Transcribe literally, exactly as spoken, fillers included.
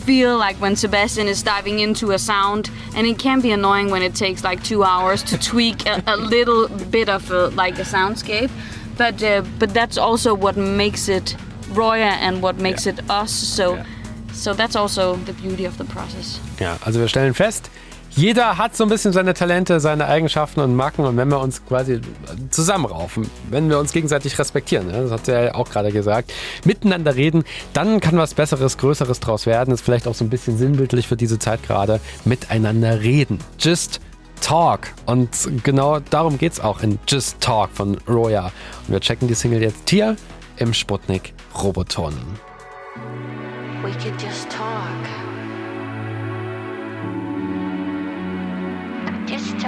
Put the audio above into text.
feel like when Sebastian is diving into a sound, and it can be annoying when it takes like two hours to tweak a, a little bit of a, like a soundscape, but uh, but that's also what makes it Roya and what makes yeah. it us. So yeah. so that's also the beauty of the process. Ja, also wir stellen fest, jeder hat so ein bisschen seine Talente, seine Eigenschaften und Macken, und wenn wir uns quasi zusammenraufen, wenn wir uns gegenseitig respektieren, das hat er ja auch gerade gesagt, miteinander reden, dann kann was Besseres, Größeres draus werden. Das ist vielleicht auch so ein bisschen sinnbildlich für diese Zeit gerade, miteinander reden. Just Talk. Und genau darum geht's auch in Just Talk von Roya. Und wir checken die Single jetzt hier im Sputnik Roboton. We could just talk.